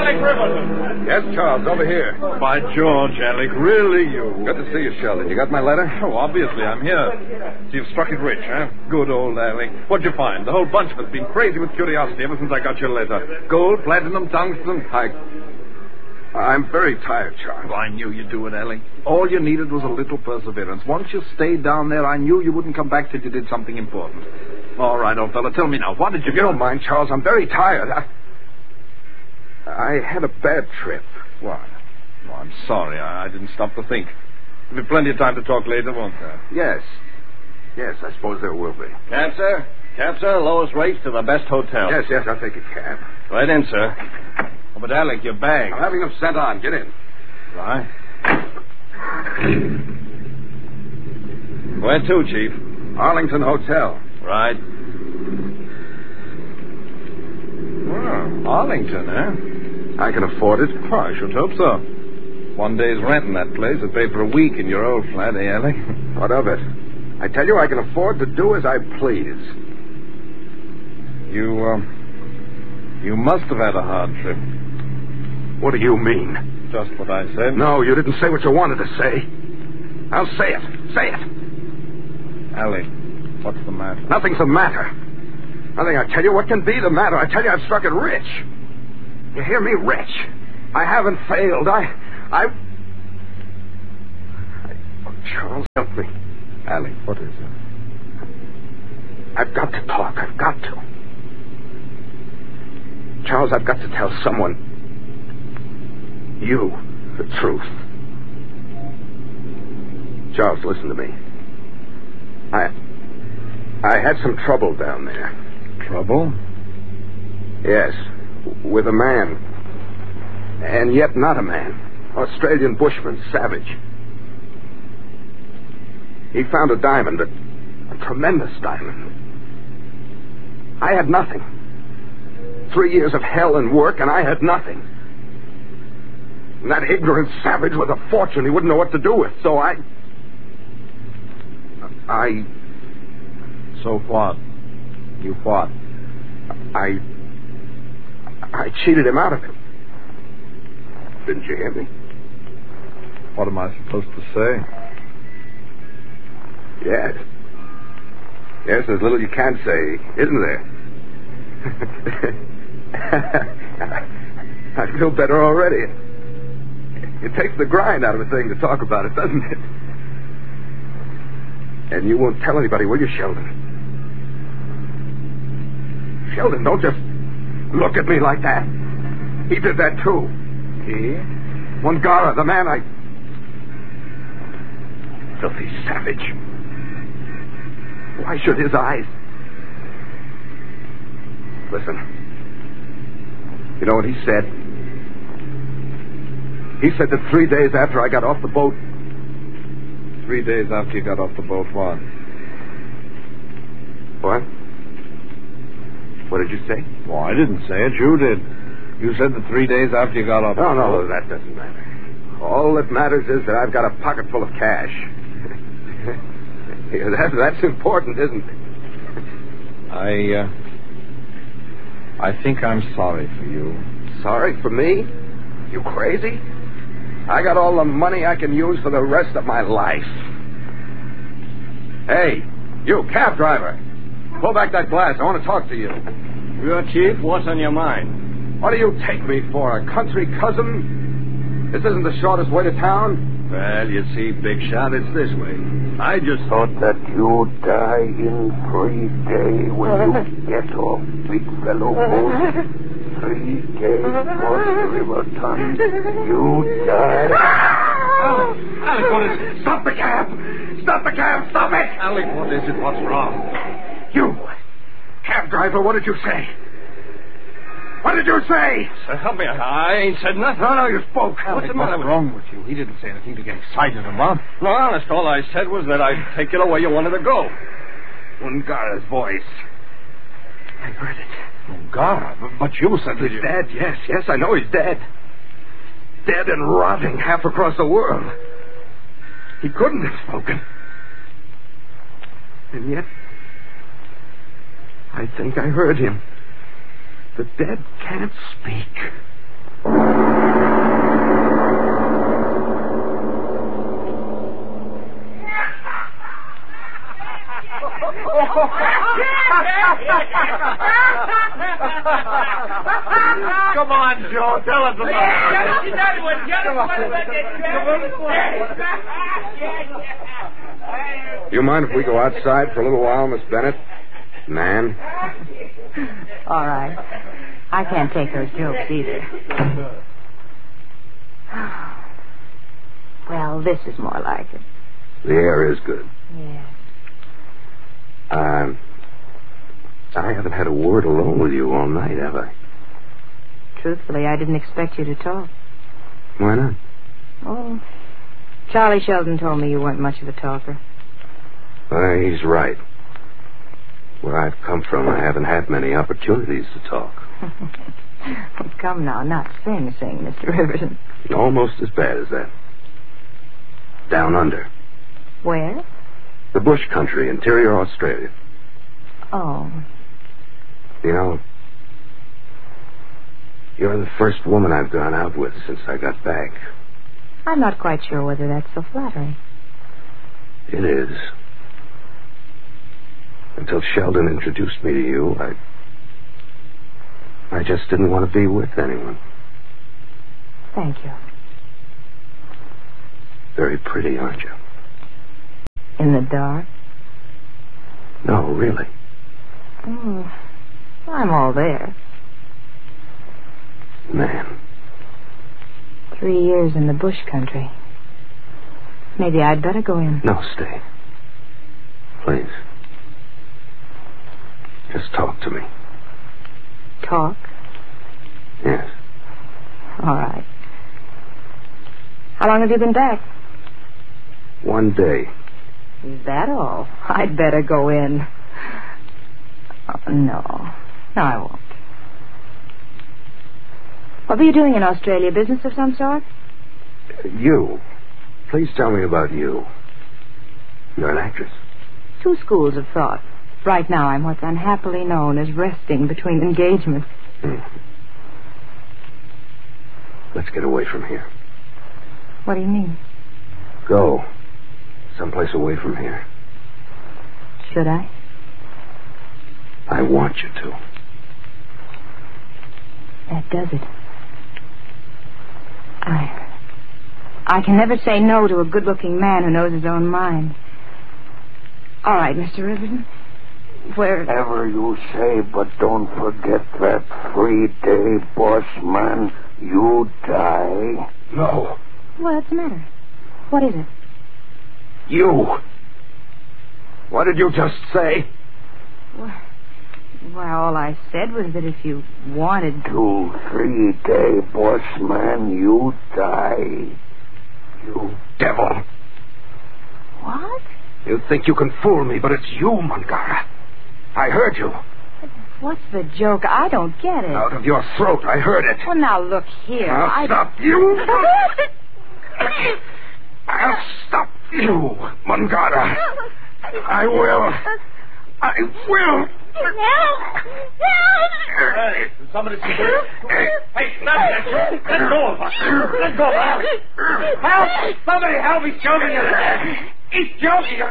Alec Riverton. Yes, Charles, over here. By George, Alec, really you? Good to see you, Sheldon. You got my letter? Oh, obviously, I'm here. So you've struck it rich, huh? Good old Alec. What'd you find? The whole bunch of us been crazy with curiosity ever since I got your letter. Gold, platinum, tungsten. I'm very tired, Charles. Oh, I knew you'd do it, Alec. All you needed was a little perseverance. Once you stayed down there, I knew you wouldn't come back till you did something important. All right, old fella, tell me now, what did you... If you don't mind, Charles, I'm very tired. I had a bad trip. What? Oh, I'm sorry. I didn't stop to think. There'll be plenty of time to talk later, won't there? Yes. Yes, I suppose there will be. Cab, sir? Cab, sir. Lowest rates to the best hotel. Yes, I'll take a cab. Right in, sir. Oh, but Alec, your bag. I'm having them sent on. Get in. Right. Where to, Chief? Arlington Hotel. Right. Well, Arlington, eh? I can afford it. Oh, I should hope so. One day's rent in that place would pay for a week in your old flat, eh, Alec? What of it? I tell you, I can afford to do as I please. You must have had a hard trip. What do you mean? Just what I said. No, you didn't say what you wanted to say. I'll say it. Say it. Alec, what's the matter? Nothing's the matter. Nothing, I tell you. What can be the matter? I tell you, I've struck it rich. You hear me? Rich. I haven't failed. Oh, Charles, help me. Alec, what is it? I've got to talk. I've got to. Charles, I've got to tell someone. You, the truth. Charles, listen to me. I had some trouble down there. Trouble? Yes, with a man. And yet not a man. Australian bushman, Savage. He found a diamond, a tremendous diamond. I had nothing. 3 years of hell and work, and I had nothing. And that ignorant Savage with a fortune he wouldn't know what to do with, so So what? You what? I cheated him out of it. Didn't you hear me? What am I supposed to say? Yes. Yes, there's little you can't say, isn't there? I feel better already. It takes the grind out of a thing to talk about it, doesn't it? And you won't tell anybody, will you, Sheldon? Sheldon, don't just look at me like that. He did that, too. He? Wangara, the man Filthy savage. Why should his eyes... Listen. You know what he said? He said that 3 days after I got off the boat... 3 days after you got off the boat, what? What? What did you say? Well, I didn't say it. You did. You said that 3 days after you got off the boat. No, that doesn't matter. All that matters is that I've got a pocket full of cash. Yeah, that's important, isn't it? I think I'm sorry for you. Sorry for me? You crazy? I got all the money I can use for the rest of my life. Hey, you cab driver. Pull back that glass. I want to talk to you. Your Chief, what's on your mind? What do you take me for, a country cousin? This isn't the shortest way to town. Well, you see, Big Shot, it's this way. I just thought that you'd die in 3 days when you get off, big fellow boat. 3 days across the river, Tom. You die. Alec, what is it? Stop the cab! Stop the cab! Stop it! Alec, what is it? What's wrong? You, cab driver, what did you say? What did you say? Sir, help me. I ain't said nothing. No, you spoke. What's the matter wrong with you? He didn't say anything to get excited about. No, honest, all I said was that I'd take you the way you wanted to go. Wangara's voice. I heard it. Wangara? But you said that he's dead. Yes, I know he's dead. Dead and rotting half across the world. He couldn't have spoken. And yet, I think I heard him. The dead can't speak. Come on, Joe. Tell us about it. You mind if we go outside for a little while, Miss Bennett? Man? All right. I can't take those jokes either. Well, this is more like it. The air is good. Yeah. I haven't had a word alone with you all night, have I? Truthfully, I didn't expect you to talk. Why not? Oh, Charlie Sheldon told me you weren't much of a talker. He's right. Where I've come from, I haven't had many opportunities to talk. Oh, come now, not sing, Mr. Riverton. Almost as bad as that. Down under. Where? The bush country, interior Australia. Oh. You know, you're the first woman I've gone out with since I got back. I'm not quite sure whether that's so flattering. It is. Until Sheldon introduced me to you, I just didn't want to be with anyone. Thank you. Very pretty, aren't you? In the dark? No, really. Oh, I'm all there. Man. 3 years in the bush country. Maybe I'd better go in. No, stay. Please. Just talk to me. Talk? Yes. All right. How long have you been back? 1 day. Is that all? I'd better go in. Oh, no. No, I won't. What were you doing in Australia? Business of some sort? You. Please tell me about you. You're an actress. 2 schools of thought. Right now, I'm what's unhappily known as resting between engagements. Let's get away from here. What do you mean? Go. Someplace away from here. Should I? I want you to. That does it. I can never say no to a good-looking man who knows his own mind. All right, Mr. Riverton. Whatever you say, but don't forget that 3-day, boss man. You die. No. What's the matter? What is it? You. What did you just say? Well, all I said was that if you wanted... 2-3-day, boss man, you die. You devil. What? You think you can fool me, but it's you, Mangara. I heard you. What's the joke? I don't get it. Out of your throat, I heard it. Well, now, look here. I'll stop you. I'll stop you, Mangara. I will. I will. Hey, somebody see this? Hey, stop that. Let go of us. Let go of us. Help! Somebody help me. Show me your head. He's joking.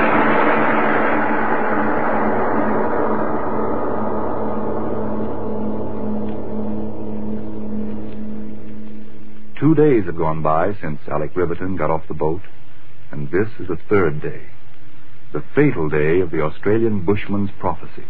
2 days had gone by since Alec Riverton got off the boat, and this is the 3rd day, the fatal day of the Australian bushman's prophecy.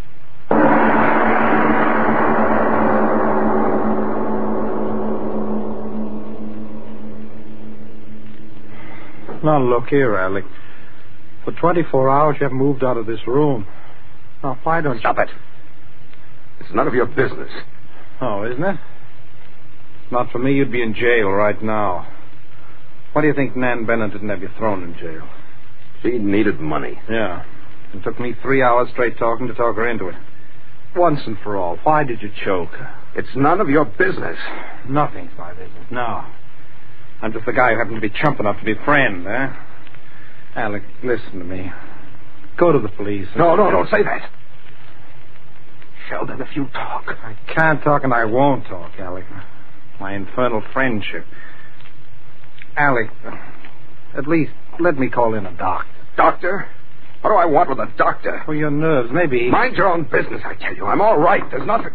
Now, look here, Alec. For 24 hours, you haven't moved out of this room. Now, why don't you... Stop it. It's none of your business. Oh, isn't it? Not for me, you'd be in jail right now. Why do you think Nan Bennett didn't have you thrown in jail? She needed money. Yeah. It took me 3 hours straight talking to talk her into it. Once and for all, why did you choke her? It's none of your business. Nothing's my business, no. I'm just the guy who happened to be chump enough to be a friend, eh? Alec, listen to me. Go to the police. No, don't say that. Sheldon, if you talk... I can't talk and I won't talk, Alec. My infernal friendship. Alec, at least let me call in a doctor. Doctor? What do I want with a doctor? For your nerves, maybe. Mind your own business, I tell you. I'm all right. There's nothing...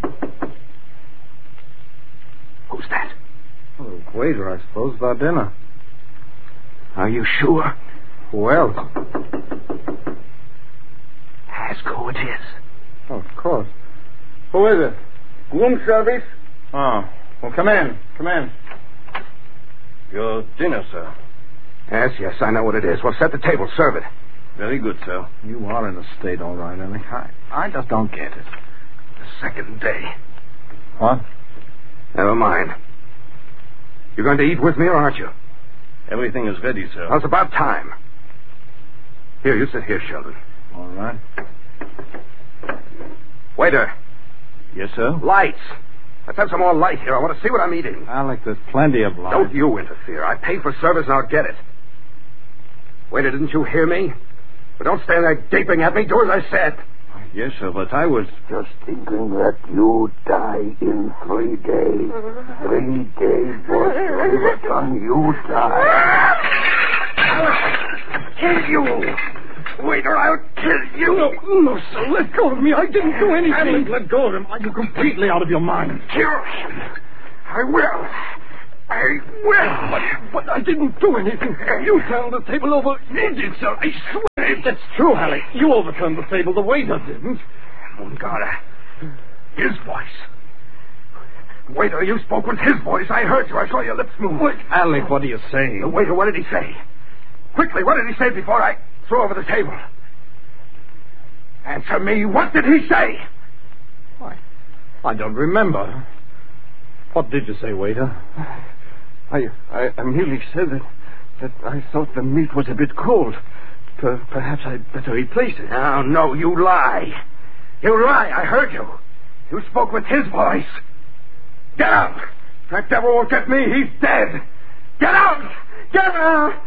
Who's that? Oh, waiter, I suppose, for our dinner. Are you sure? Who else? Ask who it is. Oh, of course. Who is it? Room service? Oh, well, come in. Come in. Your dinner, sir. Yes, I know what it is. Well, set the table. Serve it. Very good, sir. You are in a state, all right, Alec. I just don't get it. The second day. What? Never mind. You're going to eat with me, or aren't you? Everything is ready, sir. Well, it's about time. Here, you sit here, Sheldon. All right. Waiter. Yes, sir? Lights. Let's have some more light here. I want to see what I'm eating. Alec, there's plenty of light. Don't you interfere. I pay for service and I'll get it. Waiter, didn't you hear me? But don't stand there gaping at me. Do as I said. Yes, sir, but I was... Just thinking that you die in 3 days. 3 days, boss. Riverton, you die. I'll kill you. Waiter, I'll kill you. No, sir, let go of me. I didn't do anything. Alec, let go of him. Are you completely out of your mind? Kill him. I will. I will. But I didn't do anything. You turned the table over. You did, sir. I swear. That's true, Alec. You overturned the table. The waiter didn't. Mungara. His voice. Waiter, you spoke with his voice. I heard you. I saw your lips move. Wait, Alec, what are you saying? The waiter, what did he say? Quickly, what did he say before I threw over the table? Answer me. What did he say? I don't remember. What did you say, waiter? I merely said that I thought the meat was a bit cold. Perhaps I'd better replace it. No, you lie. You lie. I heard you. You spoke with his voice. Get out. That devil won't get me. He's dead. Get out. Get out.